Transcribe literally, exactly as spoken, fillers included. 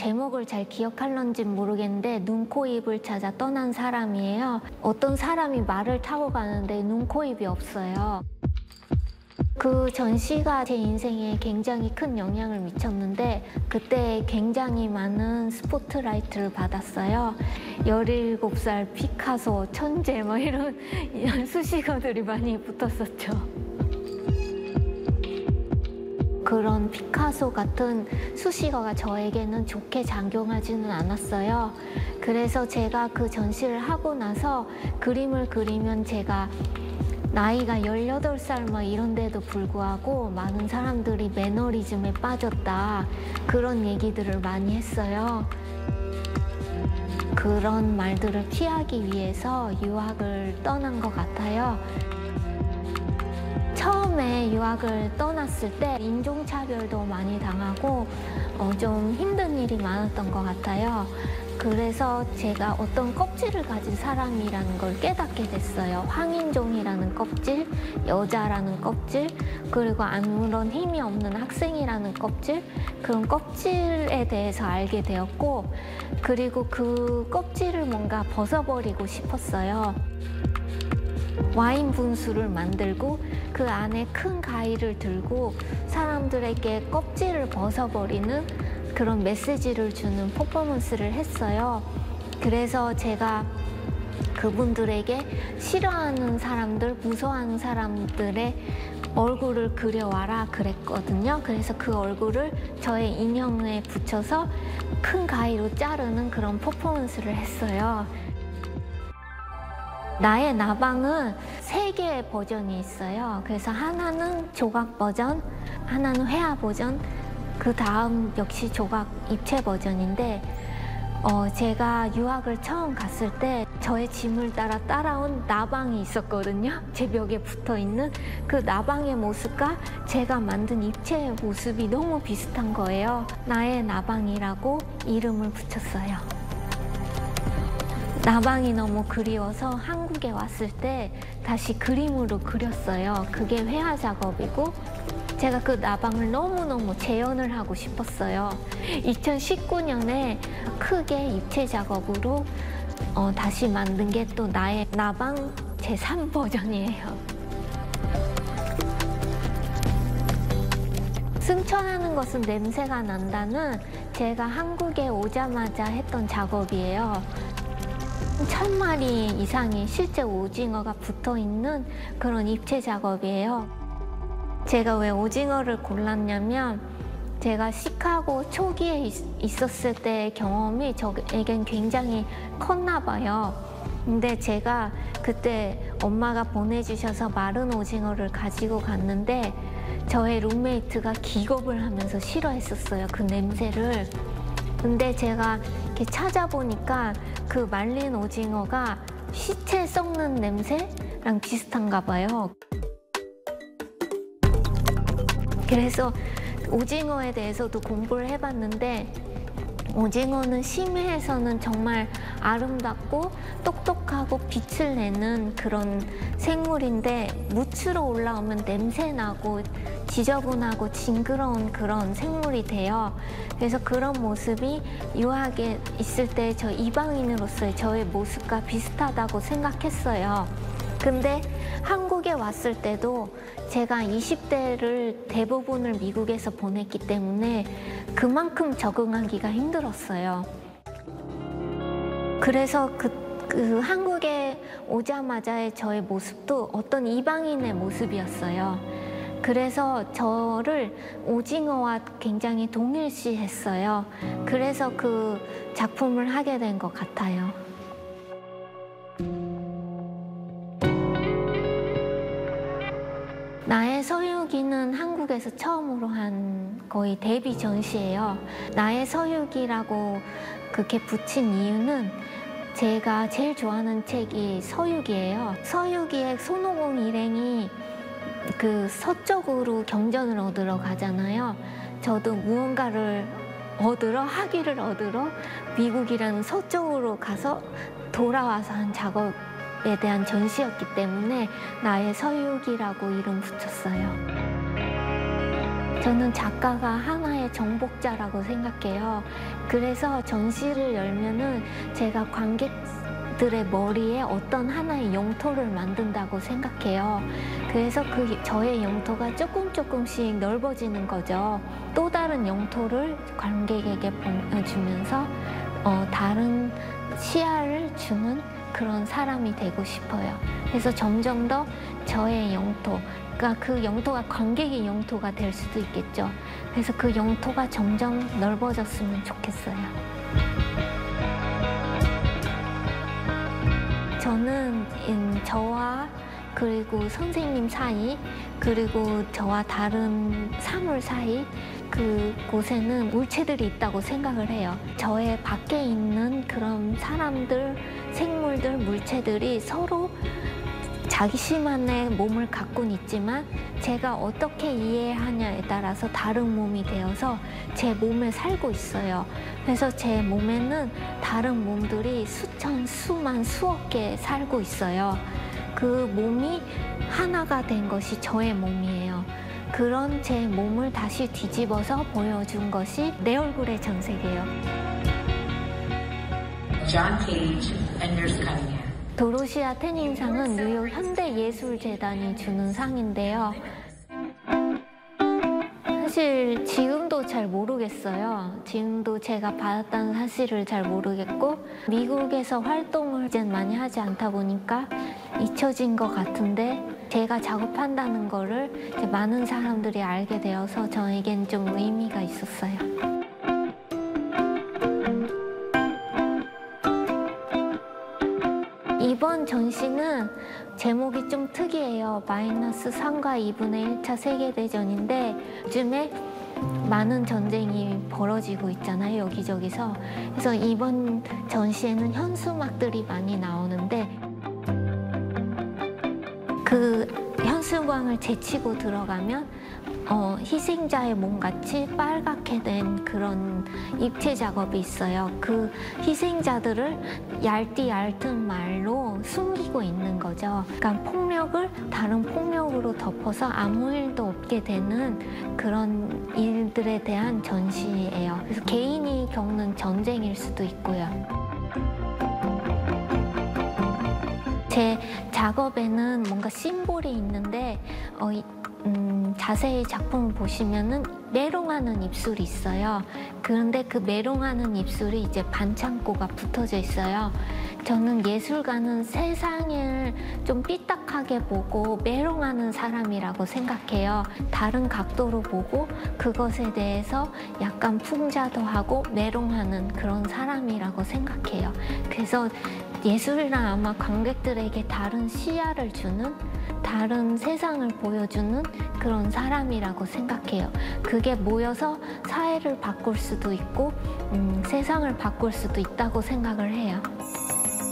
제목을 잘 기억할런지 모르겠는데 눈, 코, 입을 찾아 떠난 사람이에요. 어떤 사람이 말을 타고 가는데 눈, 코, 입이 없어요. 그 전시가 제 인생에 굉장히 큰 영향을 미쳤는데 그때 굉장히 많은 스포트라이트를 받았어요. 열일곱 살 피카소, 천재 뭐 이런, 이런 수식어들이 많이 붙었었죠. 그런 피카소 같은 수식어가 저에게는 좋게 작용하지는 않았어요. 그래서 제가 그 전시를 하고 나서 그림을 그리면 제가 나이가 열여덟 살 막 이런데도 불구하고 많은 사람들이 매너리즘에 빠졌다, 그런 얘기들을 많이 했어요. 그런 말들을 피하기 위해서 유학을 떠난 것 같아요. 처음에 유학을 떠났을 때 인종차별도 많이 당하고 어, 좀 힘든 일이 많았던 것 같아요. 그래서 제가 어떤 껍질을 가진 사람이라는 걸 깨닫게 됐어요. 황인종이라는 껍질, 여자라는 껍질, 그리고 아무런 힘이 없는 학생이라는 껍질, 그런 껍질에 대해서 알게 되었고, 그리고 그 껍질을 뭔가 벗어버리고 싶었어요. 와인 분수를 만들고 그 안에 큰 가위를 들고 사람들에게 껍질을 벗어버리는 그런 메시지를 주는 퍼포먼스를 했어요. 그래서 제가 그분들에게 싫어하는 사람들, 무서워하는 사람들의 얼굴을 그려와라 그랬거든요. 그래서 그 얼굴을 저의 인형에 붙여서 큰 가위로 자르는 그런 퍼포먼스를 했어요. 나의 나방은 세 개의 버전이 있어요. 그래서 하나는 조각 버전, 하나는 회화 버전, 그 다음 역시 조각 입체 버전인데 어, 제가 유학을 처음 갔을 때 저의 짐을 따라 따라온 나방이 있었거든요. 제 벽에 붙어있는 그 나방의 모습과 제가 만든 입체의 모습이 너무 비슷한 거예요. 나의 나방이라고 이름을 붙였어요. 나방이 너무 그리워서 한국에 왔을 때 다시 그림으로 그렸어요. 그게 회화 작업이고 제가 그 나방을 너무너무 재현을 하고 싶었어요. 이천십구 년에 크게 입체 작업으로 어, 다시 만든 게 또 나의 나방 제삼 버전이에요. 승천하는 것은 냄새가 난다는 제가 한국에 오자마자 했던 작업이에요. 천 마리 이상의 실제 오징어가 붙어있는 그런 입체 작업이에요. 제가 왜 오징어를 골랐냐면 제가 시카고 초기에 있, 있었을 때의 경험이 저에겐 굉장히 컸나 봐요. 근데 제가 그때 엄마가 보내주셔서 마른 오징어를 가지고 갔는데 저의 룸메이트가 기겁을 하면서 싫어했었어요, 그 냄새를. 근데 제가 이렇게 찾아보니까 그 말린 오징어가 시체 썩는 냄새랑 비슷한가 봐요. 그래서 오징어에 대해서도 공부를 해봤는데 오징어는 심해에서는 정말 아름답고 똑똑하고 빛을 내는 그런 생물인데 묻으로 올라오면 냄새나고 지저분하고 징그러운 그런 생물이 돼요. 그래서 그런 모습이 유학에 있을 때 저 이방인으로서의 저의 모습과 비슷하다고 생각했어요. 근데 한국에 왔을 때도 제가 이십 대를 대부분을 미국에서 보냈기 때문에 그만큼 적응하기가 힘들었어요. 그래서 그, 그 한국에 오자마자의 저의 모습도 어떤 이방인의 모습이었어요. 그래서 저를 오징어와 굉장히 동일시했어요. 그래서 그 작품을 하게 된 것 같아요. 나의 서유기는 한국에서 처음으로 한 거의 데뷔 전시예요. 나의 서유기라고 그렇게 붙인 이유는 제가 제일 좋아하는 책이 서유기예요. 서유기의 손오공 일행이 그 서쪽으로 경전을 얻으러 가잖아요. 저도 무언가를 얻으러, 학위를 얻으러 미국이라는 서쪽으로 가서 돌아와서 한 작업에 대한 전시였기 때문에 나의 서유기라고 이름 붙였어요. 저는 작가가 하나의 정복자라고 생각해요. 그래서 전시를 열면은 제가 관객들의 머리에 어떤 하나의 영토를 만든다고 생각해요. 그래서 그 저의 영토가 조금 조금씩 넓어지는 거죠. 또 다른 영토를 관객에게 보여주면서 어, 다른 시야를 주는 그런 사람이 되고 싶어요. 그래서 점점 더 저의 영토, 그러니까 그 영토가 관객의 영토가 될 수도 있겠죠. 그래서 그 영토가 점점 넓어졌으면 좋겠어요. 저는 저와 그리고 선생님 사이, 그리고 저와 다른 사물 사이 그 곳에는 물체들이 있다고 생각을 해요. 저의 밖에 있는 그런 사람들, 생물들, 물체들이 서로 자기만의 몸을 갖고는 있지만 제가 어떻게 이해하냐에 따라서 다른 몸이 되어서 제 몸에 살고 있어요. 그래서 제 몸에는 다른 몸들이 수천, 수만, 수억 개 살고 있어요. 그 몸이 하나가 된 것이 저의 몸이에요. 그런 제 몸을 다시 뒤집어서 보여준 것이 내 얼굴의 전세계예요. John Cage and Nurse Cunningham. 도로시아 태닝상은 뉴욕 현대예술재단이 주는 상인데요. 사실 지금도 잘 모르겠어요. 지금도 제가 받았다는 사실을 잘 모르겠고 미국에서 활동을 이제 많이 하지 않다 보니까 잊혀진 것 같은데 제가 작업한다는 거를 이제 많은 사람들이 알게 되어서 저에겐 좀 의미가 있었어요. 이번 전시는 제목이 좀 특이해요. 마이너스 삼과 이분의 일 차 세계대전인데 요즘에 많은 전쟁이 벌어지고 있잖아요, 여기저기서. 그래서 이번 전시에는 현수막들이 많이 나오는데 그 현수막을 제치고 들어가면 어, 희생자의 몸같이 빨갛게 된 그런 입체 작업이 있어요. 그 희생자들을 얇디 얇은 말로 숨기고 있는 거죠. 그러니까 폭력을 다른 폭력으로 덮어서 아무 일도 없게 되는 그런 일들에 대한 전시예요. 그래서 개인이 겪는 전쟁일 수도 있고요. 제 작업에는 뭔가 심볼이 있는데 어, 음, 자세히 작품을 보시면은 메롱하는 입술이 있어요. 그런데 그 메롱하는 입술이 이제 반창고가 붙어져 있어요. 저는 예술가는 세상을 좀 삐딱하게 보고 메롱하는 사람이라고 생각해요. 다른 각도로 보고 그것에 대해서 약간 풍자도 하고 메롱하는 그런 사람이라고 생각해요. 그래서 예술이란 아마 관객들에게 다른 시야를 주는, 다른 세상을 보여주는 그런 사람이라고 생각해요. 그게 모여서 사회를 바꿀 수도 있고 음, 세상을 바꿀 수도 있다고 생각을 해요.